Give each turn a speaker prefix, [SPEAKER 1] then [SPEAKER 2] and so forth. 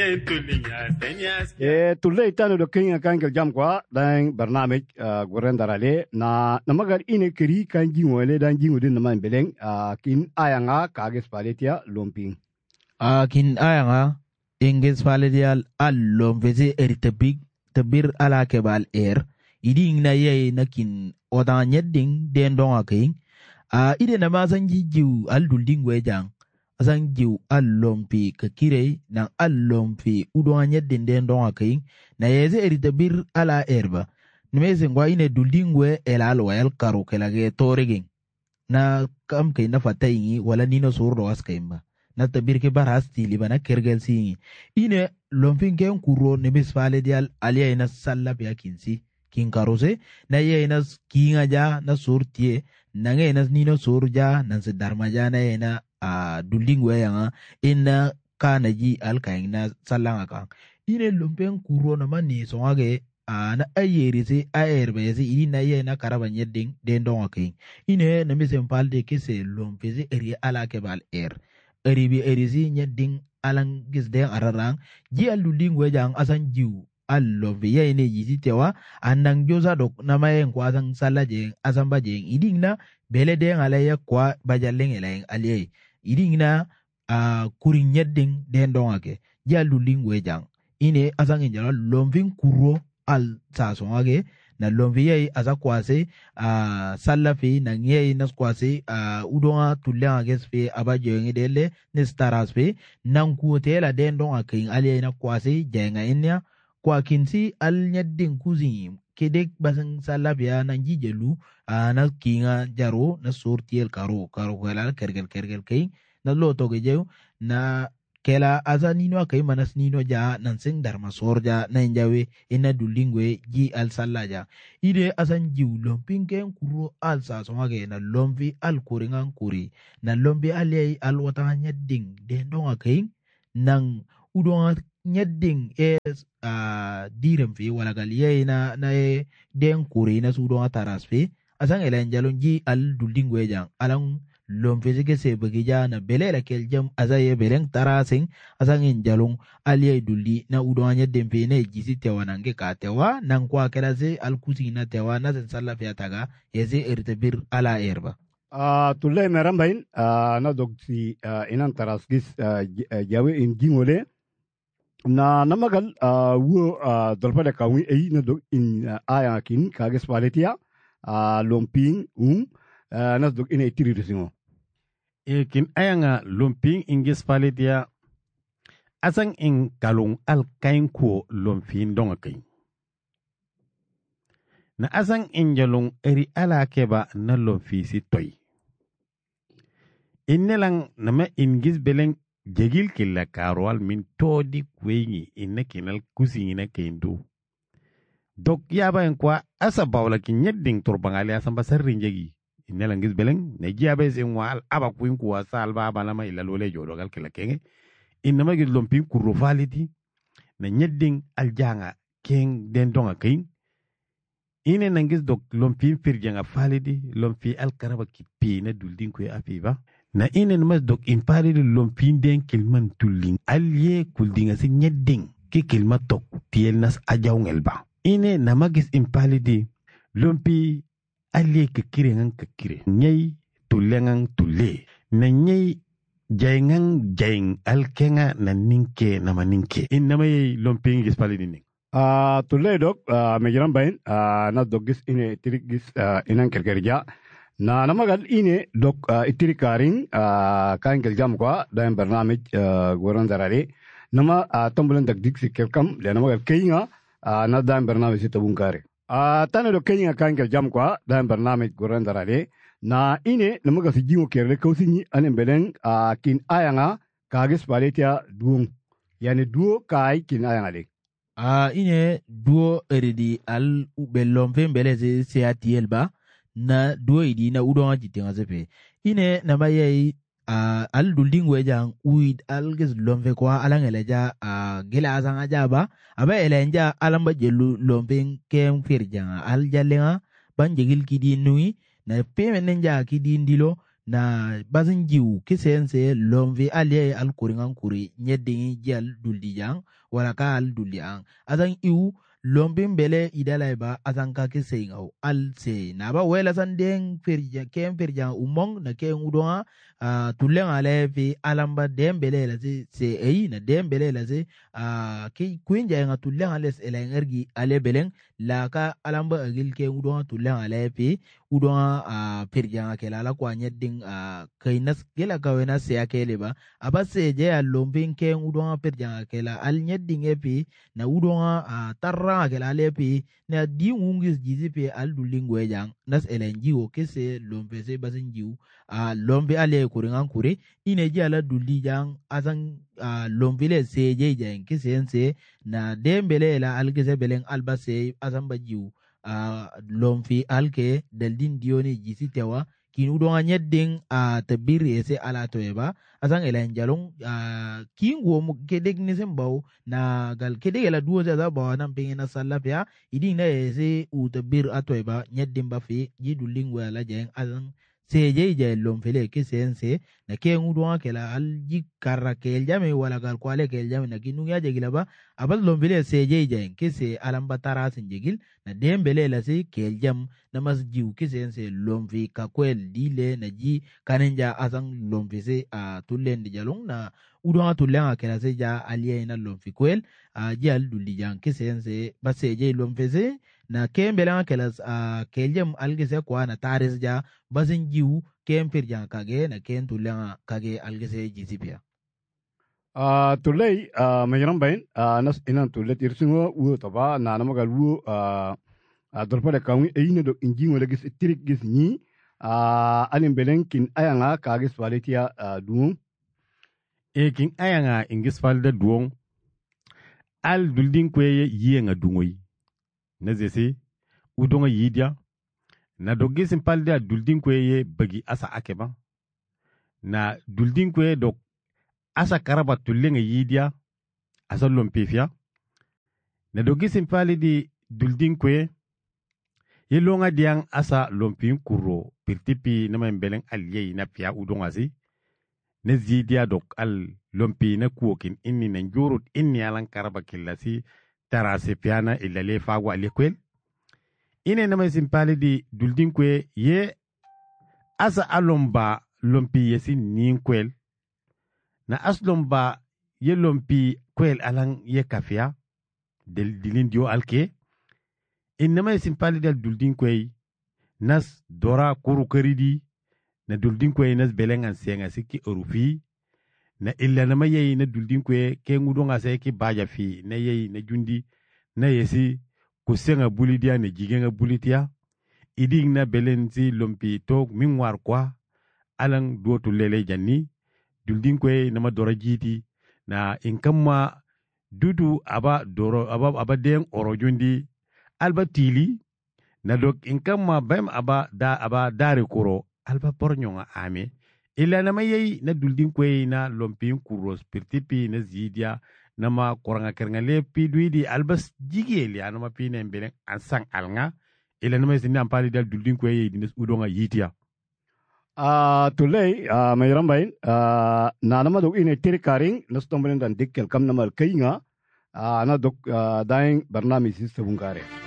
[SPEAKER 1] tulle itano do kenya kan kel jam kwa dan barnamij goren darale na namagar ine kiri kan jingole dan jingudin naman beleng kin ayanga kages paletia lomping
[SPEAKER 2] kin ayanga inges paletia allom veze eritabig tabir ala kebal iding na ye nakin odan yedding den don aking ide na mazan jijiu aldulding wejang azan jiu allompi kakire na allompi udon yedding den don aking na yeze eritabir ala erba nimeze ngwa ine duldingwe elalo el karo kelage toreging na kam kay na fatayingi wala nino surdo askaimba na tabir ke barasti libana kergel singi ine lompin ken kuro nebes fale dial alia ina salla pya kinsi kin karose na ye ina kinga ja na surtie na nge ina nino surja na se darmaja na ina duldingwe yanga ina kana ji alkain na sallanga kan ine lompin kuro na mani songage na ayeri se ayerbe se ini na ye na karaban yedding den don akin ine na misen palde kese lompese eri ala kebal eribi erisi nyedding alang gisde ararang ji aluding wejang asan jiu allombe ye ne yisi tewa andang josa dok na mayen kwa asang salaje asan bajeng iding na bele de alaya kwa bajaleng eleng aliye iding na kuring nyedding den don ake ji aluding wejang ine asang injala lomving kuro al sasongage na lomviye asa kwase sallafi na ngiye nas kwase udonga tulanga gespe abajo ngedele ne staraspe nan kuotela den don akin aliye na kwase jenga inya kwa kinsi al nyaddin kuzi kedek basang sallabiya na jijelu na kinga jaro na sortiel karo kala kergel kay na loto gejew na kela asa nino kay manas nino ja nansing dharma sorja na injawe ina dulingwe ji al sallaja ide asan jiw lomping ken kuro al sa somage na lomvi al kuringan kuri na lombi aliyay al wata nyadding den donga kay nang udonga nyadding direm fi wala galiyay na den kuri na sudonga tarasfe asan elen jalon ji al dulingwe jang alang lom fizike se bagija na belela kel jam azaye beleng tarasing asangin jalong aliye dulli na udonanya dempe ne jisi tewa nange ka tewa nang kwa kelase alkusi na tewa na salla fiataga yeze ertabir ala erba
[SPEAKER 1] tulle merambain na dogsi inan tarasgis jawe in jingole na namagal wo dolpade kawi ei na dog in ayakin kages paletia lomping na dog in etiri singo
[SPEAKER 3] kin ayanga lumping ingis palitia asang in kalung al kain ko lumping donga kain na asang in jalung eri ala keba na lumfi si toy innelang nama ingis beleng jegil killa karwal min todi kwengi inne kinal kusi ina kendo dok yaba en kwa asa bawla kin nyedding turbangali asamba sarrin jegi inelangis beleng ne jiabe sin wal aba kuin kuwa salba banama ila lole jodo gal kila kenge inama gis lompin kurro faliti na nyedding aljanga ken den donga kain ine nangis dok lompin firjanga faliti lompi alkaraba kipi na duldin ko afiba na ine mas dok in faliti lompin den kilman tullin alye kuldinga sin nyedding ki kilma tok tiel nas ajawngel ba ine namagis in faliti lompi alle kakire ngang kakire nyai tulengang tule na nyai jaingang jaing alkenga na ninke na maninke inama ye lomping gis pali dining
[SPEAKER 1] tulle dok mejiran bain na dogis ine tirigis inan kerkerja na namagal ine dok itirikaring kan keljam kwa dan barnamij goran darare nama tombulan dagdik sikelkam le namagal keinga na dan barnamij sitabungkare tane do kenya kan keljam kwa dan barnamij goran darare na ine namaga si jingo kerle kausinyi anen belen kin ayanga kagis paletia duong yani duo kai kin ayanga le
[SPEAKER 2] ine duo eridi al ubelom fembele se atiel ba na duo idi na udonga jitinga zepe ine na maye al dulding wejang uid al ges lomfe kwa alangeleja gela azanga jaba aba elenja alamba jelu lompeng kem firjanga al jalenga banjegil kidi nui na peme nenja kidi ndilo na bazin jiu kisense lomvi aliye al kuringan kuri nyedingi jal duldijang wala ka al duldiyang azan iu lombin bele idalai ba azan ka kisengau al se na ba wela san den firja umong na ken udonga tulen ale fi alamba dembele la se ei na dembele la se ki kuinja nga tulen ale ele ngergi ale beleng la ka alamba agil ken udonga tulen ale fi udonga firja ke la kwa nyedding kainas gela ka wena se akele ba abase je lombin ken udonga firja ke la al nyedding epi na udonga tarra ke la ale fi na di ungis jizi pe al dulingwe jang nas elenji o kese lombe se basin jiu lombe ale kuringan kure ine ji ala dulli jang azan lombe le se je jang kese ense na dembele la algese beleng albase azan ba jiu lomfi alke daldin dioni jisi tewa kin udonga nyedding tabiri ese ala toeba azan elen jalong kin go kedek nisem baw na gal kedek la duo za baw nan pengena salafia idin na ese utabir atoeba nyedding ba fi jidulling wala jeng azan seje je lomfele kisense na ke udonga kela al jikara kel jame wala gal kwale kel jame na kinu ya jegila ba abal lomfele seje je kese alamba tarasin jegil na dembele la se kel jam na masjiu kisense lomfi ka kwel dile na ji kanenja azan lomfi se tulen di jalong na udonga tulen kela se ja aliye na lomfi kwel ji al dulli jang kisense ba seje lomfi se na kembele kela kel jam algese kwa na taris ja bazin jiu kempir jang kage na ken tulen kage algese jisipia
[SPEAKER 1] tulay mayaram bain nas inan tulet irsingo wo taba na namagal wo dorpale kawi eyine do injingo legis tirik gis ni anin belen kin ayanga kagis walitia duum
[SPEAKER 3] kin ayanga ingis falda duong al duldin kweye yienga dungoy na zese udonga yidia na dogisin palda duldin kweye bagi asa akeba na duldin kweye dok asa karaba tullenga yidia asa lompefia na dogisin palidi duldin kweye yelonga diang asa lompin kuro pirtipi nama mbeleng aliyei na pia udonga si na zidia dok al lompi na kuokin inni na njurut inni alan karaba killasi tarase piana ilale fagwa alikwel ine nama simpali di duldin kwe ye asa alomba lompi yesi nin kwel na aslomba ye lompi kwel alan ye kafia dilin dio alke inama simpali dal duldin kwe nas dora kuru karidi na duldin kwe nas belengan senga siki orufi na illa nama yeyi na duldin kwe ke ngudonga se ki baja fi na yeyi na jundi na yesi kusenga bulidia na jigenga bulitia iding na belenzi lompi tok mingwar kwa alang duotu lele janni duldin kwe nama dora jiti na inkamma dudu aba doro aba den oro jundi alba tili na dok inkamma bem aba dare kuro alba pornyonga ame illa nama yeyi na duldin kwe na lompi kuros pirtipi na zidia nama koranga kerenga le piduidi albas jigeli anama pine mbele ansang alnga ila nama isini ampali dal duldin kwe yeyi dines udonga yitia
[SPEAKER 1] tulay mayaram bain na nama dok ine tirikaring nas tomben dan dikkel kam namal kainga ana dok daing barnami sis sabungkare